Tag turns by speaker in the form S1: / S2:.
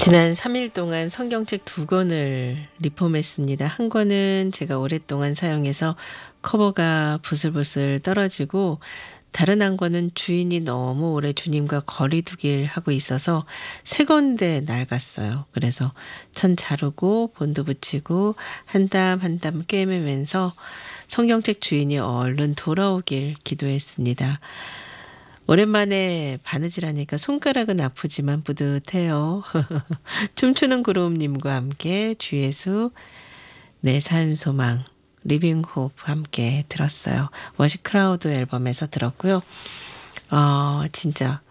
S1: 지난 3일 동안 성경책 2권을 리폼했습니다. 한 권은 제가 오랫동안 사용해서 커버가 부슬부슬 떨어지고, 다른 한 권은 주인이 너무 오래 주님과 거리 두기를 하고 있어서 새 건데 낡았어요. 그래서 천 자르고 본드 붙이고 한 땀 한 땀 꿰매면서 성경책 주인이 얼른 돌아오길 기도했습니다. 오랜만에 바느질하니까 손가락은 아프지만 뿌듯해요. 춤추는 구름님과 함께 주예수 내 산소망 리빙 호프 함께 들었어요. 워십 크라우드 앨범에서 들었고요. 진짜